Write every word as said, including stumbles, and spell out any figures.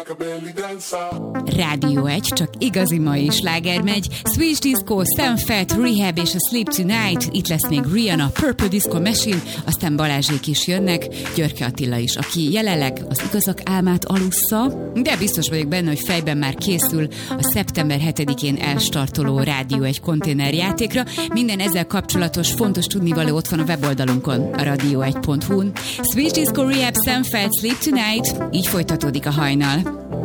Rádió egy, csak igazi mai sláger megy. Switch Disco, Sam Fett, Rehab és a Sleep Tonight. Itt lesz még Rihanna, Purple Disco Machine, aztán Balázsék is jönnek, Györke Attila is, aki jelenleg az igazak álmát alussza, de biztos vagyok benne, hogy fejben már készül a szeptember hetedikén elstartoló Rádió egy konténerjátékra. Minden ezzel kapcsolatos fontos tudnivaló ott van a weboldalunkon, a radio egy pont hu-n. Switch Disco, Rehab, Sam Fett, Sleep Tonight, így folytatódik a hajnal.